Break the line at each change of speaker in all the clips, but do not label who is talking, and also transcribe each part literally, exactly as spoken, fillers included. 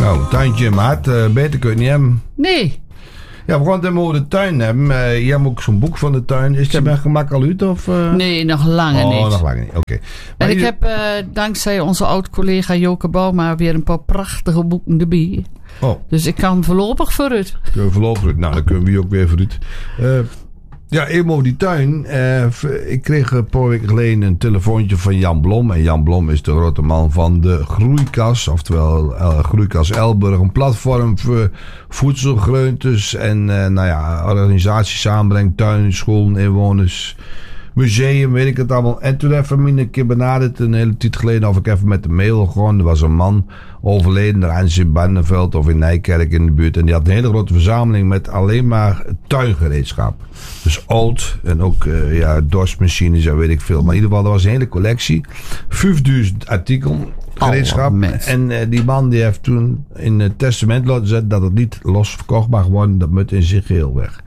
Nou, tuintje maat, uh, beter kun je niet hebben.
Nee.
Ja, we gaan het even over de tuin hebben. Uh, je hebt ook zo'n boek van de tuin. Is die met gemak al uit? Of, uh...
Nee, nog lang
oh,
niet.
Oh, nog lang niet. Oké. Okay.
En ik heb uh, dankzij onze oud-collega Joke Bouma weer een paar prachtige boeken erbij.
Oh.
Dus ik kan voorlopig vooruit.
Kunnen we voorlopig vooruit? Nou, dan kunnen we hier ook weer vooruit. Uh, Ja, even over die tuin. Uh, ik kreeg een paar weken geleden een telefoontje van Jan Blom. En Jan Blom is de grote man van de Groeikas. Oftewel uh, Groeikas Elburg. Een platform voor voedselgroentes. En uh, nou ja, organisaties samenbrengt. Tuin, scholen, inwoners. Museum, weet ik het allemaal. En toen even me een keer benaderd, een hele tijd geleden, of ik even met de mail gewoon. Er was een man overleden, ergens in Barneveld of in Nijkerk in de buurt. En die had een hele grote verzameling met alleen maar tuingereedschap. Dus oud en ook uh, ja, dorstmachines en weet ik veel. Maar in ieder geval, er was een hele collectie. vijfduizend artikelen gereedschap. Oh, en uh, die man die heeft toen in het testament laten zetten dat het niet los verkocht mag worden. Dat moet in zich geheel weg.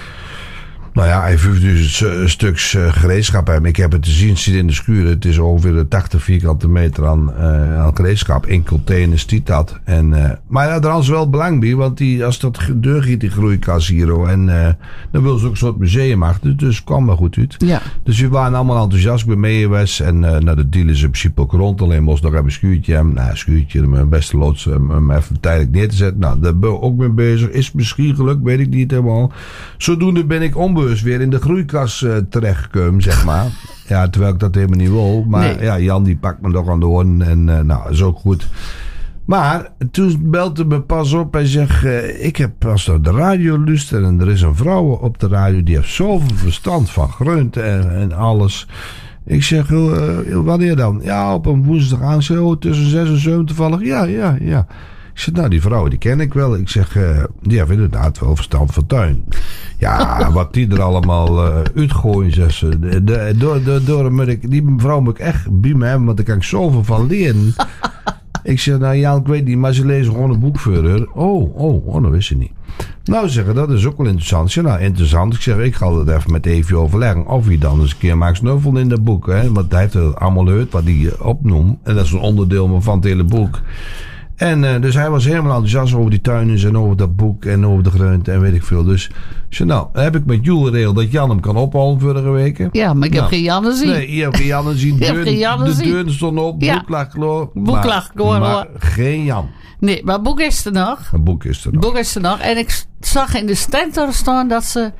Nou ja, hij heeft vijfduizend stuks uh, gereedschap hebben. Ik heb het te zien, zit in de schuur. Het is ongeveer tachtig vierkante meter aan, uh, aan gereedschap. In containers, die dat. En, uh, maar ja, daar is wel belang bij. Want die, als dat deur giet, die groeikas hier. En uh, dan wil ze ook een soort museum achter. Dus kwam maar goed uit. Ja. Dus we waren allemaal enthousiast bij meegeweest. En uh, nou, de deal is in principe ook rond. Alleen moest nog even een schuurtje hebben. Nou, een schuurtje. Mijn beste loods om hem even tijdelijk neer te zetten. Nou, daar ben ik ook mee bezig. Is misschien gelukt, weet ik niet helemaal. Zodoende ben ik onbewust weer in de groeikas uh, terechtgekomen, zeg maar. Ja, terwijl ik dat helemaal niet wil. Maar nee. Ja, Jan die pakt me toch aan de hoorn. En uh, nou, is ook goed. Maar toen belde me pas op en zegt... Uh, ik heb pas naar de radio luisteren. En er is een vrouw op de radio... die heeft zoveel verstand van groenten en, en alles. Ik zeg, uh, wanneer dan? Ja, op een woensdag aan. Zo, tussen zes en zeven toevallig. Ja, ja, ja. Ik zeg, nou, die vrouw, die ken ik wel. Ik zeg, uh, die heeft inderdaad wel verstand van tuin. Ja, wat die er allemaal uh, uitgooien, zegt ze. De, de, door, door, door moet ik, die mevrouw moet ik echt bij me hebben, want daar kan ik zoveel van leren. Ik zeg, nou Jan, ik weet niet, maar ze lezen gewoon een boek voor haar. Oh, oh, oh, dat wist ze niet. Nou, zeggen, dat is ook wel interessant. Ik zeg, nou, interessant. Ik zeg, ik ga dat even met Evie overleggen. Of hij dan eens een keer Max Snuffel in dat boek, hè. Want hij heeft het allemaal gehoord wat hij opnoemt. En dat is een onderdeel van het hele boek. En uh, dus hij was helemaal enthousiast over die tuinen en over dat boek en over de groenten en weet ik veel. Dus ik zei, nou, heb ik met Jules geregeld dat Jan hem kan ophalen vorige weken.
Ja, maar ik
nou,
heb geen Jan gezien.
Nee, je hebt geen Jan gezien. De, deur, de deuren stonden op,
ja.
boek lag klaar.
Boek lag klaar.
Maar geen Jan.
Nee, maar het boek is er nog.
Het boek is er nog.
Het boek is er nog. En ik zag in de stand staan dat ze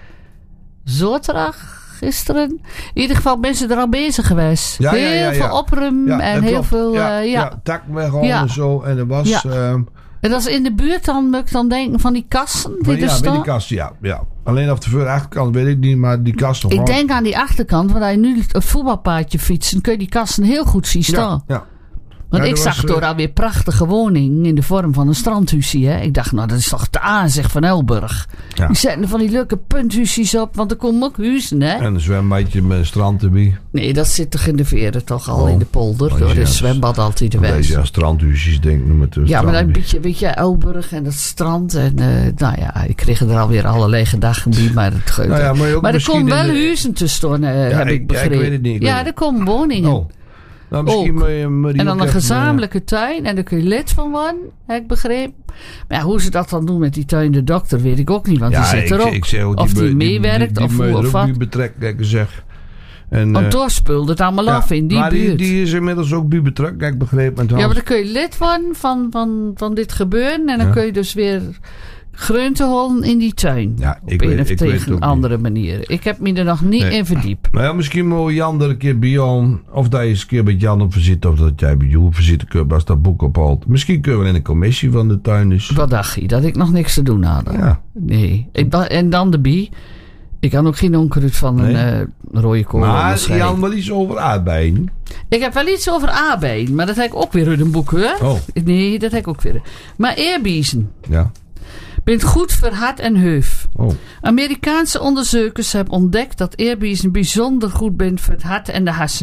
zaterdag... gisteren. In ieder geval ben ze er al bezig geweest.
Ja,
heel
ja, ja, ja.
veel oprum
ja,
en heel
klopt.
veel...
Ja,
uh, ja.
ja, tak weg al
ja.
en zo. En er was...
Ja.
Um,
en dat is in de buurt dan, moet ik dan denken, van die kassen die
ja,
er staan?
Ja, die kasten, ja, ja. Alleen op de voor- achterkant weet ik niet, maar die kasten...
Ik
gewoon...
denk aan die achterkant, waar je nu het voetbalpaadje fietst, dan kun je die kasten heel goed zien staan.
Ja, ja.
Want
ja,
ik zag
was,
door alweer prachtige woning in de vorm van een strandhuisje. Hè? Ik dacht, nou, dat is toch de aanzicht van Elburg. Ja. Die zetten er van die leuke punthuisjes op, want er komen ook huizen, hè?
En een zwembadje met een strand erbij.
Nee, dat zit toch in de veren toch al
oh.
in de polder. Door het zwembad altijd erbij.
Deze ja, strandhuisjes, denk ik. Met de
ja, maar dan een beetje, beetje Elburg en het strand. En uh, nou ja, ik kreeg er alweer allerlei gedachten bij. Maar, het,
nou ja, maar,
maar er komen wel
de...
huizen tussen, uh, ja, heb ik begrepen.
Ja, ik weet het niet.
Ja, er komen woningen.
Oh. Nou, misschien moet je, moet
en dan een gezamenlijke
maar...
tuin. En daar kun je lid van worden, heb ik begrepen. Maar ja, hoe ze dat dan doen met die tuin de dokter, weet ik ook niet. Want
ja,
die zit er ook.
Ik, ik hoe die
of die, die meewerkt.
Die, die,
of
die
hoe of wat.
Die betrekt, kijk zeg. En,
want
uh,
door speelt het allemaal ja, af in die
maar
buurt.
Maar die, die is inmiddels ook bij betrekt, kijk begrepen.
Ja, maar dan kun je lid worden van, van, van dit gebeuren. En dan ja. kun je dus weer... groenten holen in die tuin.
Ja, ik
op
weet,
een of
ik
tegen
weet
andere
niet.
manieren. Ik heb me er nog niet nee. in verdiept.
Nou ja, misschien moet Jan er een keer bij Jan. Of dat je eens een keer bij Jan op visite. Of dat jij bij jou op visite kunt als dat boek ophaalt. Misschien kunnen we in de commissie van de tuin dus.
Wat dacht je? Dat ik nog niks te doen had?
Ja.
Nee. Ik, en dan de bie. Ik kan ook geen onkruid van nee. een uh, rode kool.
Maar Jan, wel iets over aardbeien.
Ik heb wel iets over aardbeien. Maar dat heb ik ook weer in een boek, hè?
Oh.
Nee, dat heb ik ook weer. Maar eerbiezen.
Ja.
Bent goed voor hart en heuf.
Oh.
Amerikaanse onderzoekers hebben ontdekt dat eerbiezen bijzonder goed bent voor het hart en de hersens.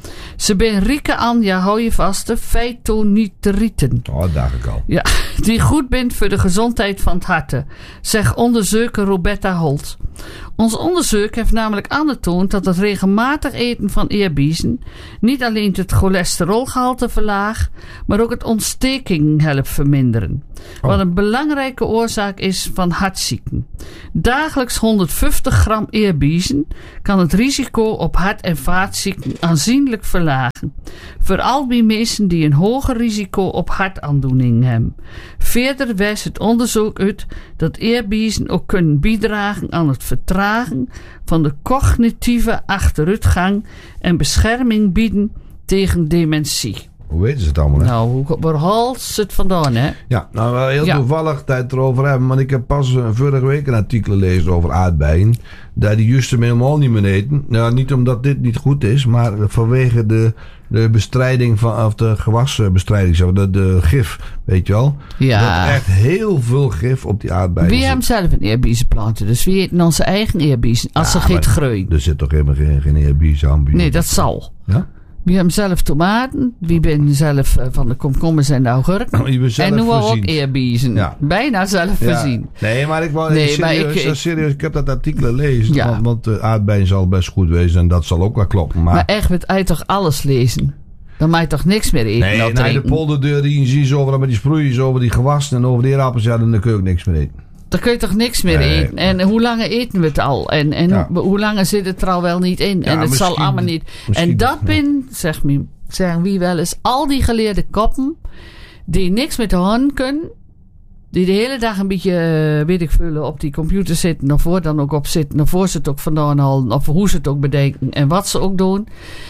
Ze ben rieke aan, ja hou je vast, de fytonitrieten.
Oh, dat dacht ik al.
Ja, die goed bent voor de gezondheid van het hart, zegt onderzoeker Roberta Holt. Ons onderzoek heeft namelijk aangetoond dat het regelmatig eten van eerbiezen niet alleen het cholesterolgehalte verlaagt, maar ook het ontsteking helpt verminderen. Oh. Wat een belangrijke oorzaak is van hartziekten. Dagelijks honderdvijftig gram eerbiezen kan het risico op hart- en vaatziekten aanzienlijk verlagen. Vooral bij mensen die een hoger risico op hartaandoeningen hebben. Verder wijst het onderzoek uit dat eerbiezen ook kunnen bijdragen aan het vertragen van de cognitieve achteruitgang en bescherming bieden tegen dementie.
Hoe weten ze het allemaal? Hè?
Nou, waar haalt ze het vandaan, hè?
Ja, nou wel heel
ja.
toevallig tijd erover hebben. Want ik heb pas uh, vorige week een artikel gelezen over aardbeien. Dat die juist hem helemaal niet meer eten. Nou, niet omdat dit niet goed is, maar vanwege de, de bestrijding van, of de gewasbestrijding, zo, de, de gif, weet je wel.
Ja.
Dat echt heel veel gif op die aardbeien.
We hebben zelf een eerbiezenplanten, dus we eten onze eigen eerbiezen. Als ja, ze geen groeien.
Er zit toch helemaal geen, geen eerbiezen aan?
Nee, dat zal.
Ja?
We hebben zelf tomaten. We zijn zelf uh, van de komkommers en de augurken.
Oh, en
nu ook eerbiezen. Ja. Bijna zelf ja. voorzien.
Nee, maar ik wou nee, serieus, ik, ik, serieus, ik heb dat artikel gelezen. Ja. Want, want de aardbeien zal best goed wezen en dat zal ook wel kloppen. Maar,
maar echt, met uit toch alles lezen? Dan mag je toch niks meer eten?
Nee, nee de polderdeur die je ziet over met die sproeiers, over die gewassen en over die appels, ja, dan kun je ook niks meer eten.
Dan kun je toch niks meer nee. eten. En hoe lang eten we het al? En, en ja. hoe, hoe lang zit het er al wel niet in? Ja, en het zal allemaal niet. En dat ja. ben, zeg me, zeggen wie wel eens, al die geleerde koppen die niks met de hand kunnen, die de hele dag een beetje, weet ik veel, op die computer zitten, of voor dan ook op zitten, of voor ze het ook vandaan halen, of hoe ze het ook bedenken en wat ze ook doen.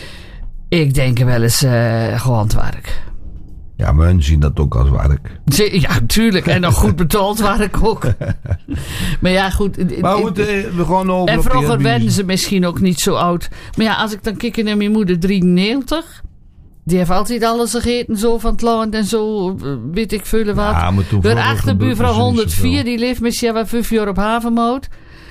Ik denk er wel eens uh, gewoon het werk.
Ja, maar hun zien dat ook als werk.
Ja, natuurlijk. En dan goed betaald werk ook. Maar ja, goed.
Maar goed, we gewoon over.
En vroeger werden ze misschien ook niet zo oud. Maar ja, als ik dan kijk naar mijn moeder drieënnegentig. Die heeft altijd alles gegeten, zo van het land en zo, weet ik veel wat.
Ja, maar toen
de achterbuurvrouw honderdvier, die leeft misschien wel vijf jaar op havermout.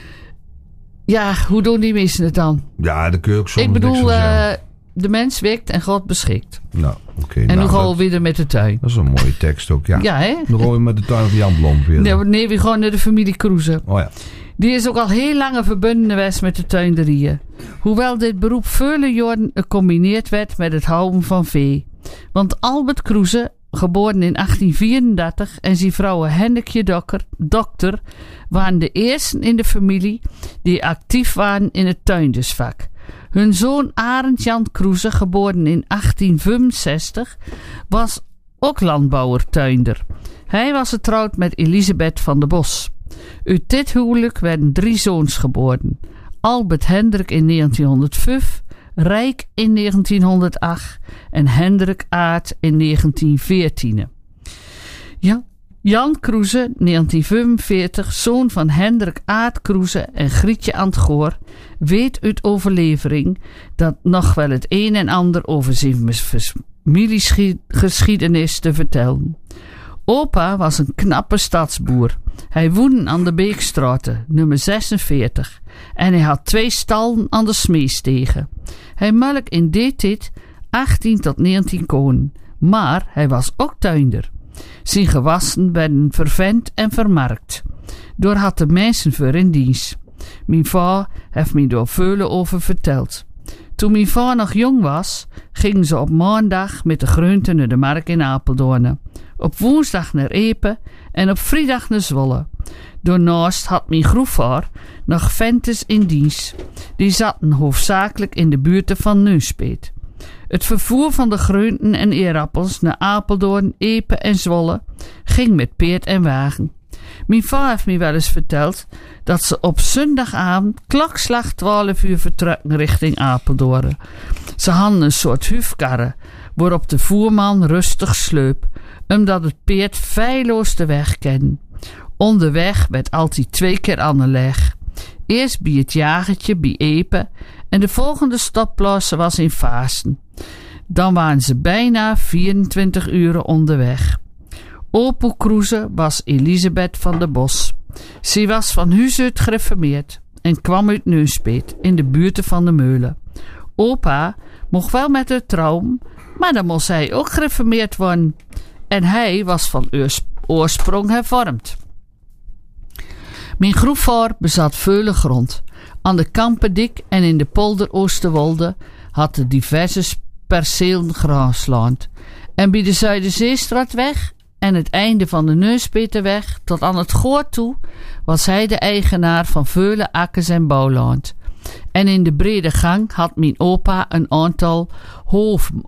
Ja, hoe doen die mensen het dan?
Ja, daar kun je ook soms
Ik bedoel,
niks van
uh, de mens wekt en God beschikt.
Nou, oké. Okay,
en
nou,
nu gaan we weer met de tuin.
Dat is een mooie tekst ook, ja.
Ja, hè?
Dan gaan we met de tuin van Jan Blom weer.
Nee, nee, we gaan naar de familie Kroeze.
Oh ja.
Die is ook al heel lang verbonden geweest met de tuinderieën. Hoewel dit beroep vele jaren gecombineerd werd met het houden van vee. Want Albert Kroeze, geboren in achttien vierendertig, en zijn vrouw Hendrikje Dokker, dokter, waren de eersten in de familie die actief waren in het tuindersvak. Hun zoon Arend Jan Kroeze, geboren in achttien vijfenzestig, was ook landbouwer-tuinder. Hij was getrouwd met Elisabeth van der Bos. Uit dit huwelijk werden drie zoons geboren. Albert Hendrik in negentienhonderdvijf, Rijk in negentienhonderdacht en Hendrik Aert in negentien veertien. Ja, Jan Kroeze, negentien vijfenveertig, zoon van Hendrik Aert Kroeze en Grietje Antgoor, weet uit overlevering dat nog wel het een en ander over zijn familiegeschiedenis te vertellen. Opa was een knappe stadsboer. Hij woonde aan de Beekstraten, nummer zesenveertig, en hij had twee stallen aan de Smeestegen. Hij melk in die tijd achttien tot negentien koeien, maar hij was ook tuinder. Zijn gewassen werden vervent en vermarkt. Door had de mensen voor in dienst. Mijn vader heeft me daar veel over verteld. Toen mijn vader nog jong was, gingen ze op maandag met de groenten naar de markt in Apeldoorn. Op woensdag naar Epe en op vrijdag naar Zwolle. Daarnaast had mijn grootvader nog ventes in dienst. Die zaten hoofdzakelijk in de buurten van Nunspeet. Het vervoer van de groenten en eerappels naar Apeldoorn, Epe en Zwolle ging met peerd en wagen. Mijn vader heeft me wel eens verteld dat ze op zondagavond klokslag twaalf uur vertrekken richting Apeldoorn. Ze hadden een soort hufkarren waarop de voerman rustig sleup, omdat het peerd feilloos de weg kende. Onderweg werd altijd twee keer aangelegd. Eerst bij het jagertje bij Epe en de volgende stopplaats was in Vaassen. Dan waren ze bijna vierentwintig uur onderweg. Opo Kroeze was Elisabeth van der Bos. Ze was van huis uit gereformeerd en kwam uit Nunspeet in de buurten van de Meulen. opa mocht wel met haar trouwen, maar dan moest hij ook gereformeerd worden. En hij was van oorsprong hervormd. Mijn grootvader bezat vele grond. Aan de Kampendik en in de polder Oosterwolde had de diverse percelen grasland. En bij de Zuiderzeestraatweg en het einde van de Neuspeterweg tot aan het Goor toe was hij de eigenaar van vele akkers en bouwland. En in de brede gang had mijn opa een aantal hoven